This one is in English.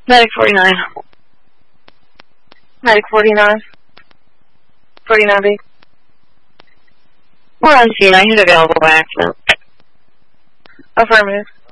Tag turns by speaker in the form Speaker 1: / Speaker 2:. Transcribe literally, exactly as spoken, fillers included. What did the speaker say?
Speaker 1: Medic forty-nine.
Speaker 2: Medic forty-nine. forty-nine B.
Speaker 1: We're on scene. I hit available by accident.
Speaker 2: Affirmative.